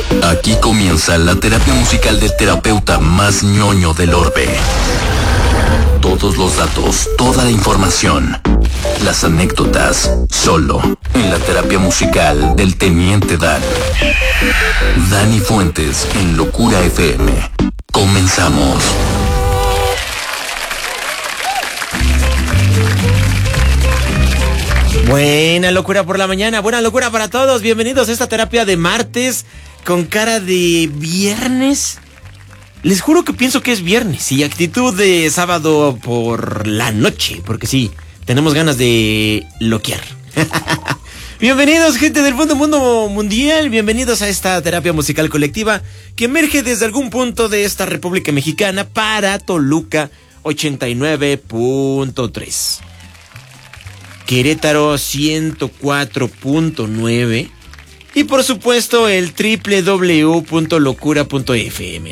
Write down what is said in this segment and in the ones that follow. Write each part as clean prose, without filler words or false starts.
Aquí comienza la terapia musical del terapeuta más ñoño del orbe. Todos los datos, toda la información, las anécdotas, solo en la terapia musical del Teniente Dan. Dani Fuentes en Locura FM. Comenzamos. Buena locura por la mañana, buena locura para todos. Bienvenidos a esta terapia de martes con cara de viernes. Les juro que pienso que es viernes y actitud de sábado por la noche, porque sí, tenemos ganas de loquear. Bienvenidos, gente del mundo mundial, bienvenidos a esta terapia musical colectiva que emerge desde algún punto de esta República Mexicana para Toluca 89.3. Querétaro 104.9 y por supuesto el www.locura.fm,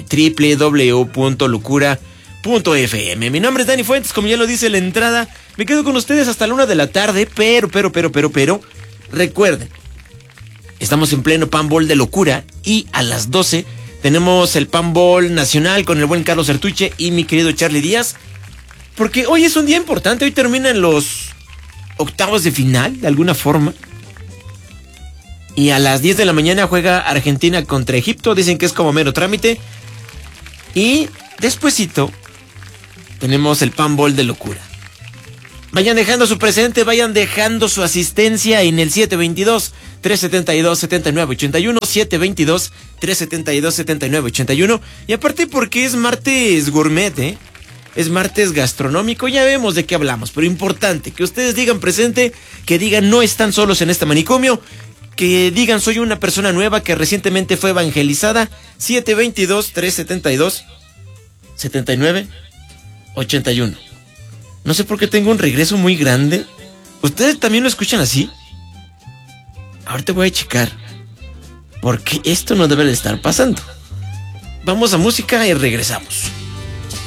www.locura.fm. Mi nombre es Dani Fuentes, como ya lo dice la entrada, me quedo con ustedes hasta la 1 de la tarde, pero, recuerden, estamos en pleno Panball de locura y a las 12 tenemos el Panball nacional con el buen Carlos Sertuche y mi querido Charlie Díaz, porque hoy es un día importante, hoy terminan los octavos de final, de alguna forma. Y a las 10 de la mañana juega Argentina contra Egipto. Dicen que es como mero trámite. Y despuesito tenemos el Panball de locura. Vayan dejando su presente, vayan dejando su asistencia en el 722-372-7981. 722-372-7981. Y aparte porque es martes gourmet, es martes gastronómico, ya vemos de qué hablamos, pero importante que ustedes digan presente, que digan no están solos en este manicomio, que digan soy una persona nueva que recientemente fue evangelizada. 722-372-7981. No sé por qué tengo un regreso muy grande. ¿Ustedes también lo escuchan así? Ahorita voy a checar, porque esto no debe de estar pasando. Vamos a música y regresamos.